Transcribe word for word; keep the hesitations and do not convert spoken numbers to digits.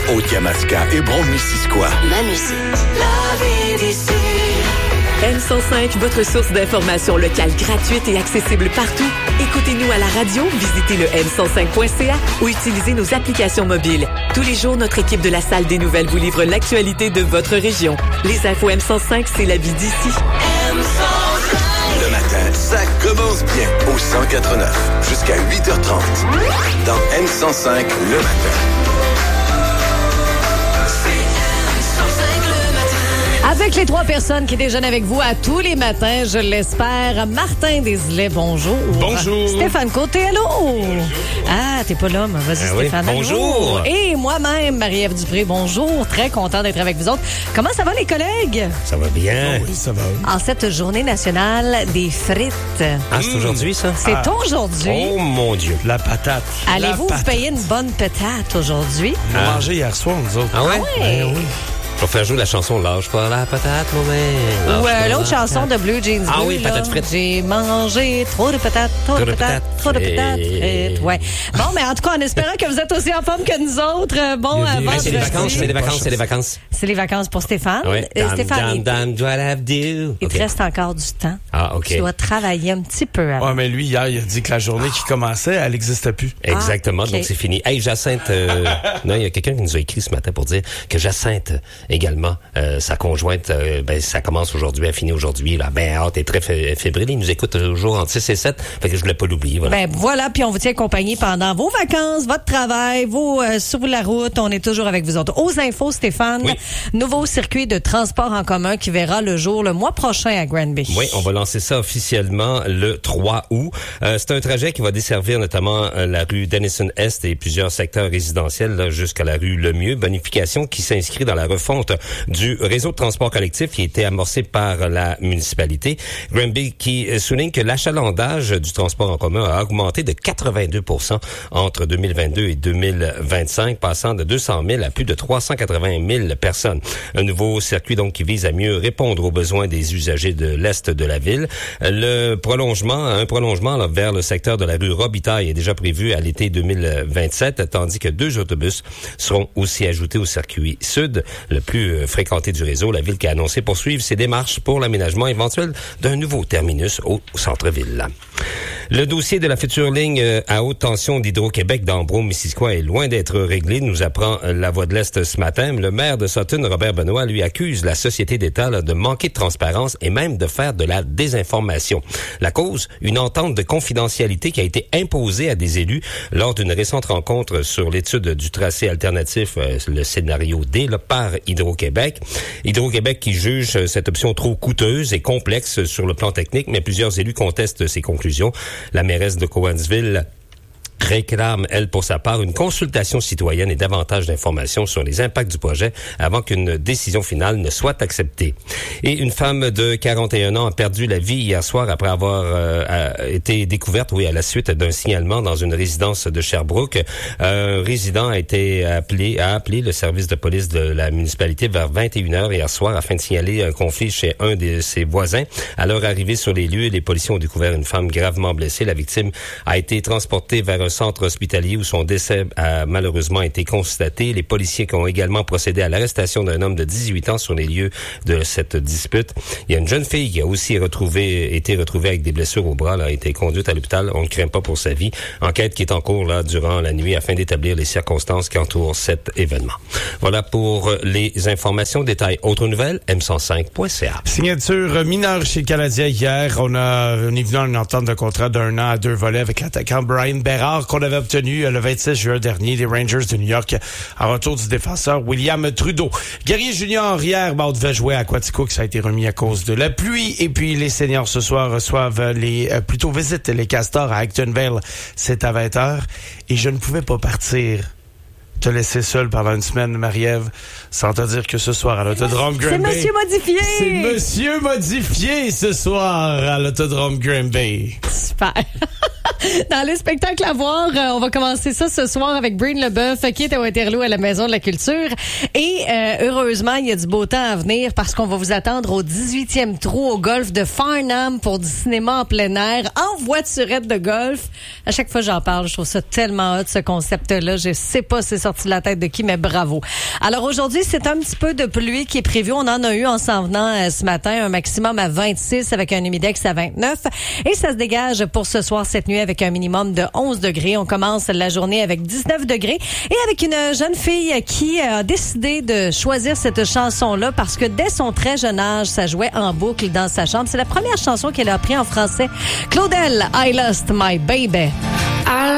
Haute-Yamaska et Brome-Missisquoi. Ma musique. La vie d'ici. M cent cinq, votre source d'information locale gratuite et accessible partout. Écoutez-nous à la radio, visitez le m cent cinq point c a ou utilisez nos applications mobiles. Tous les jours, notre équipe de la Salle des Nouvelles vous livre l'actualité de votre région. Les infos M cent cinq, c'est la vie d'ici. M cent cinq. Le matin, ça commence bien au cent quatre neuf jusqu'à huit heures trente. Dans M cent cinq, le matin. Avec les trois personnes qui déjeunent avec vous à tous les matins, je l'espère. Martin Desilets, bonjour. Bonjour. Stéphane Côté, allô. Bonjour. Ah, t'es pas là, mais vas-y, ah Stéphane. Oui. Bonjour. Allô. Et moi-même, Marie-Ève Dupré, bonjour. Très content d'être avec vous autres. Comment ça va, les collègues? Ça va bien. Oh oui, ça va. En cette journée nationale des frites. Ah, c'est aujourd'hui, ça? C'est ah. aujourd'hui. Oh, mon Dieu. La patate. Allez-vous La vous payer une bonne patate aujourd'hui? On a Ah. mangé hier soir, nous autres. Ah ouais? Ah ouais. Ben oui. Je vais faire jouer la chanson « Lâche pas la patate, mon mère. » Ou euh, l'autre chanson de Blue Jeans Ah Bleu, oui, là. patates frites. J'ai mangé trop de patates, trop de Trop de patates, patates trop de patates frites. frites. Ouais. Bon, mais en tout cas, en espérant que vous êtes aussi en forme que nous autres. euh, Bon, Il y a des- avant Hey, c'est les vacances, c'est les vacances, c'est les vacances. C'est les vacances pour Stéphane. Oui. Euh, Dam, Stéphane, dam, il, dam, do what I do. il te Ok. reste encore du temps. Ah, OK. Tu dois travailler un petit peu avant. Ouais, mais lui, hier, il a dit que la journée qui commençait, elle n'existait plus. Exactement, Ah, ok. donc c'est fini. Hey, Jacinthe, euh, non, il y a quelqu'un qui nous a écrit ce matin pour dire que Jacinthe, également, euh, sa conjointe, euh, ben, ça commence aujourd'hui, elle finit aujourd'hui, là, ben, hâte, est très f- fébrile, il nous écoute toujours entre six et sept, fait que je voulais pas l'oublier, voilà. Ben voilà, puis on vous tient compagnie pendant vos vacances, votre travail, vos euh, sur la route, on est toujours avec vous autres. Aux infos, Stéphane, Oui. nouveau circuit de transport en commun qui verra le jour le mois prochain à Granby. Oui, on va lancer ça officiellement le trois août. Euh, c'est un trajet qui va desservir notamment euh, la rue Denison-Est et plusieurs secteurs résidentiels là, jusqu'à la rue Lemieux. Bonification qui s'inscrit dans la refonte du réseau de transport collectif qui a été amorcé par la municipalité. Granby qui euh, souligne que l'achalandage du transport en commun a augmenté de quatre-vingt-deux pour cent entre deux mille vingt-deux et deux mille vingt-cinq, passant de deux cent mille à plus de trois cent quatre-vingt mille personnes. Un nouveau circuit donc qui vise à mieux répondre aux besoins des usagers de l'est de la ville. Le prolongement, un prolongement là, vers le secteur de la rue Robitaille est déjà prévu à l'été deux mille vingt-sept, tandis que deux autobus seront aussi ajoutés au circuit sud, le plus euh, fréquenté du réseau. La ville qui a annoncé poursuivre ses démarches pour l'aménagement éventuel d'un nouveau terminus au centre-ville. Le dossier de la future ligne euh, à haute tension d'Hydro-Québec dans Brome-Missisquoi est loin d'être réglé, nous apprend euh, La Voix de l'Est ce matin. Le maire de Sutton, Robert Benoît, lui accuse la société d'État là, de manquer de transparence et même de faire de la désinformation. La cause, une entente de confidentialité qui a été imposée à des élus lors d'une récente rencontre sur l'étude du tracé alternatif, euh, le scénario D, là, par Hydro-Québec. Hydro-Québec qui juge euh, cette option trop coûteuse et complexe sur le plan technique, mais plusieurs élus contestent ses conclusions. La mairesse de Cowansville réclame, elle, pour sa part, une consultation citoyenne et davantage d'informations sur les impacts du projet avant qu'une décision finale ne soit acceptée. Et une femme de quarante et un ans a perdu la vie hier soir après avoir euh, a, été découverte, oui, à la suite d'un signalement dans une résidence de Sherbrooke. Un résident a été appelé, a appelé le service de police de la municipalité vers vingt et une heures hier soir afin de signaler un conflit chez un de ses voisins. À leur arrivée sur les lieux, les policiers ont découvert une femme gravement blessée. La victime a été transportée vers un centre hospitalier où son décès a malheureusement été constaté. Les policiers qui ont également procédé à l'arrestation d'un homme de dix-huit ans sur les lieux de cette dispute. Il y a une jeune fille qui a aussi retrouvé, été retrouvée avec des blessures au bras, là, a été conduite à l'hôpital. On ne craint pas pour sa vie. Enquête qui est en cours là durant la nuit afin d'établir les circonstances qui entourent cet événement. Voilà pour les informations. Détails. Autre nouvelle, m cent cinq point c a. Signature mineure chez le Canadien hier. On a on est venu à une entente de contrat d'un an à deux volets avec l'attaquant Brian Bérard qu'on avait obtenu le vingt-six juin dernier des Rangers de New York en retour du défenseur William Trudeau. Guerrier Junior hier, ben, on devait jouer à Quatico, que ça a été remis à cause de la pluie. Et puis les seniors ce soir reçoivent les, euh, plutôt visitent les Castors à Actonville. C'est à vingt heures. Et je ne pouvais pas partir te laisser seul pendant une semaine, Marie-Ève, sans te dire que ce soir à l'Autodrome Granby... C'est Monsieur Modifié! C'est Monsieur Modifié ce soir à l'Autodrome Granby. Super! Dans les spectacles à voir, euh, on va commencer ça ce soir avec Breen Leboeuf qui est à Waterloo à la Maison de la Culture. Et euh, heureusement, il y a du beau temps à venir parce qu'on va vous attendre au dix-huitième trou au golf de Farnham pour du cinéma en plein air en voiturette de golf. À chaque fois que j'en parle, je trouve ça tellement hot, ce concept-là. Je sais pas si c'est sorti de la tête de qui, mais bravo. Alors aujourd'hui, c'est un petit peu de pluie qui est prévu. On en a eu en s'en venant euh, ce matin, un maximum à vingt-six avec un humidex à vingt-neuf. Et ça se dégage pour ce soir, cette nuit, avec un minimum de onze degrés. On commence la journée avec dix-neuf degrés et avec une jeune fille qui a décidé de choisir cette chanson-là parce que dès son très jeune âge, ça jouait en boucle dans sa chambre. C'est la première chanson qu'elle a appris en français. Claudel, I Lost My Baby.